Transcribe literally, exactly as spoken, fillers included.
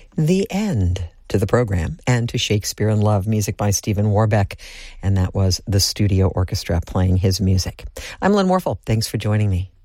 the end to the program and to Shakespeare in Love, music by Stephen Warbeck. And that was the studio orchestra playing his music. I'm Lynn Warfel. Thanks for joining me.